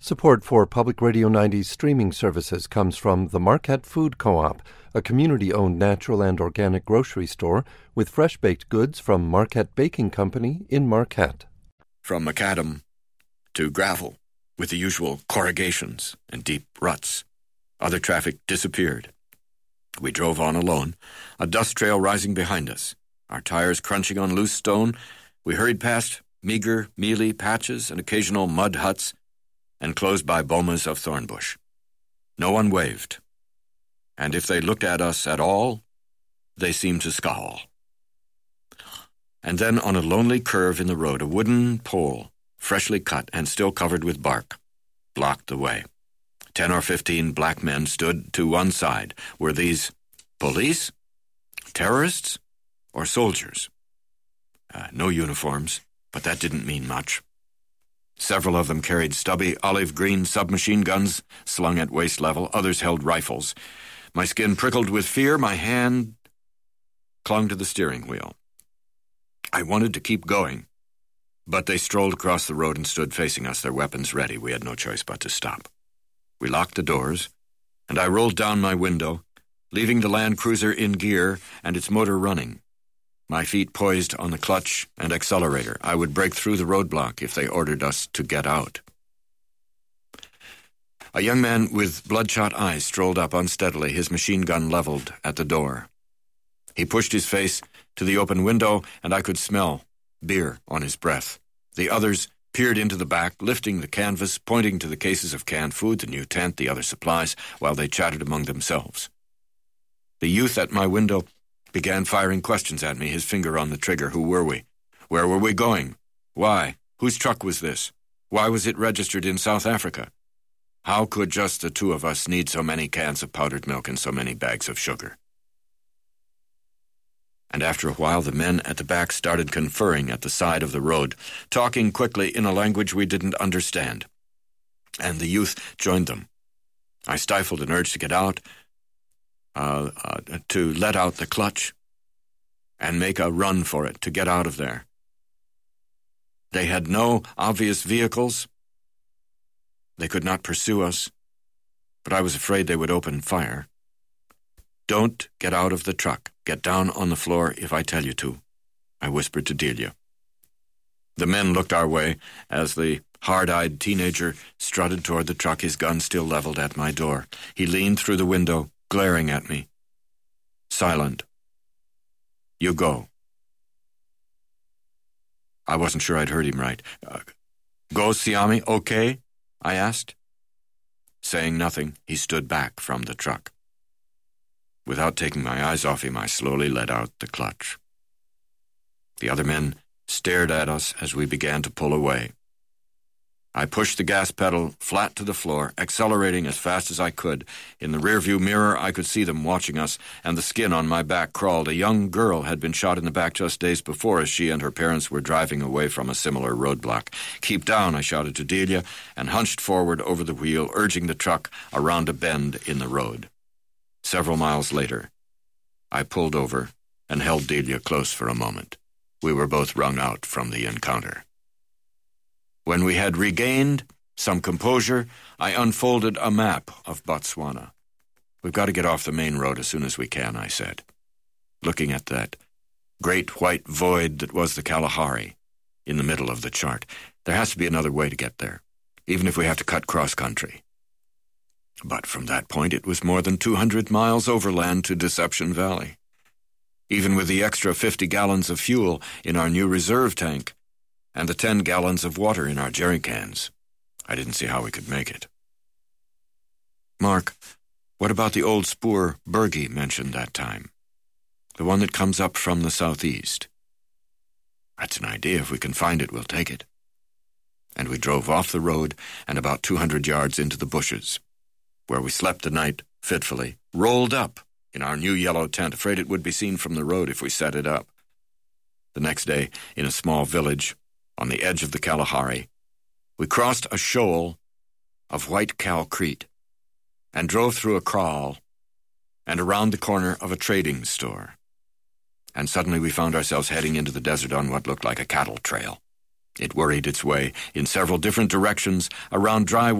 Support for Public Radio 90's streaming services comes from the Marquette Food Co-op, a community-owned natural and organic grocery store with fresh-baked goods from Marquette Baking Company in Marquette. From macadam to gravel, with the usual corrugations and deep ruts. Other traffic disappeared. We drove on alone, a dust trail rising behind us, our tires crunching on loose stone. We hurried past meager, mealy patches and occasional mud huts, and closed by bomas of thornbush. No one waved, and if they looked at us at all, they seemed to scowl. And then on a lonely curve in the road, a wooden pole, freshly cut and still covered with bark, blocked the way. 10 or 15 black men stood to one side. Were these police, terrorists, or soldiers? No uniforms, but that didn't mean much. Several of them carried stubby olive-green submachine guns slung at waist level. Others held rifles. My skin prickled with fear. My hand clung to the steering wheel. I wanted to keep going, but they strolled across the road and stood facing us, their weapons ready. We had no choice but to stop. We locked the doors, and I rolled down my window, leaving the Land Cruiser in gear and its motor running. My feet poised on the clutch and accelerator. I would break through the roadblock if they ordered us to get out. A young man with bloodshot eyes strolled up unsteadily, his machine gun leveled at the door. He pushed his face to the open window, and I could smell beer on his breath. The others peered into the back, lifting the canvas, pointing to the cases of canned food, the new tent, the other supplies, while they chatted among themselves. The youth at my window began firing questions at me, his finger on the trigger. Who were we? Where were we going? Why? Whose truck was this? Why was it registered in South Africa? How could just the two of us need so many cans of powdered milk and so many bags of sugar? And after a while, the men at the back started conferring at the side of the road, talking quickly in a language we didn't understand. And the youth joined them. I stifled an urge to get out, to let out the clutch and make a run for it, to get out of there. They had no obvious vehicles. They could not pursue us, but I was afraid they would open fire. Don't get out of the truck. Get down on the floor if I tell you to, I whispered to Delia. The men looked our way as the hard-eyed teenager strutted toward the truck, his gun still leveled at my door. He leaned through the window, glaring at me. Silent. You go. I wasn't sure I'd heard him right. Go, Siami, okay? I asked. Saying nothing, he stood back from the truck. Without taking my eyes off him, I slowly let out the clutch. The other men stared at us as we began to pull away. I pushed the gas pedal flat to the floor, accelerating as fast as I could. In the rearview mirror, I could see them watching us, and the skin on my back crawled. A young girl had been shot in the back just days before as she and her parents were driving away from a similar roadblock. Keep down, I shouted to Delia, and hunched forward over the wheel, urging the truck around a bend in the road. Several miles later, I pulled over and held Delia close for a moment. We were both wrung out from the encounter. When we had regained some composure, I unfolded a map of Botswana. We've got to get off the main road as soon as we can, I said, looking at that great white void that was the Kalahari in the middle of the chart. There has to be another way to get there, even if we have to cut cross-country. But from that point, it was more than 200 miles overland to Deception Valley. Even with the extra 50 gallons of fuel in our new reserve tank and the 10 gallons of water in our jerry cans, I didn't see how we could make it. Mark, what about the old spoor Bergie mentioned that time? The one that comes up from the southeast. That's an idea. If we can find it, we'll take it. And we drove off the road and about 200 yards into the bushes, where we slept the night fitfully, rolled up in our new yellow tent, afraid it would be seen from the road if we set it up. The next day, in a small village on the edge of the Kalahari, we crossed a shoal of white calcrete and drove through a kraal and around the corner of a trading store. And suddenly we found ourselves heading into the desert on what looked like a cattle trail. It worried its way in several different directions around dry